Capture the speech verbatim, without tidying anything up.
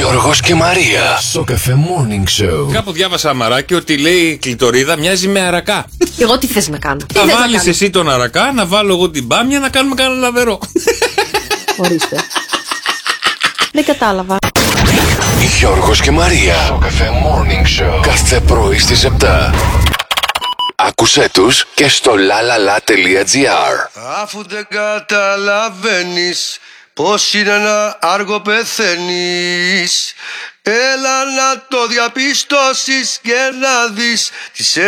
Γιώργος και Μαρία στο Cafe Morning Show. Κάπου διάβασα αμαράκι ότι λέει η κλειτορίδα μοιάζει με αρακά. Και εγώ τι θες να κάνω? Θα βάλεις εσύ τον αρακά, να βάλω εγώ την μπάμια, να κάνουμε κανένα λαβερό. Ορίστε. Δεν κατάλαβα. Γιώργος και Μαρία στο Cafe Morning Show. Κάθε πρωί στις επτά. Άκουσέ τους και στο lalala.gr. Αφού δεν καταλαβαίνεις πως είναι ένα άργο πεθαίνεις, έλα να το διαπιστώσεις και να δεις τις